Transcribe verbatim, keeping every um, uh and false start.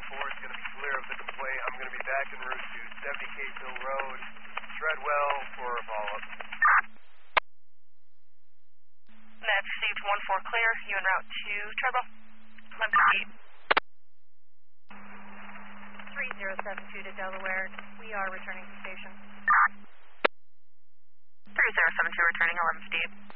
four is going to be clear of the complaint. I'm going to be back en route to seventy Case Hill Road, Treadwell, for a follow-up. Net received one four clear. You en route to Treadwell. Left deep. three zero seven two to Delaware. We are returning to station. three zero seven two returning eleven deep.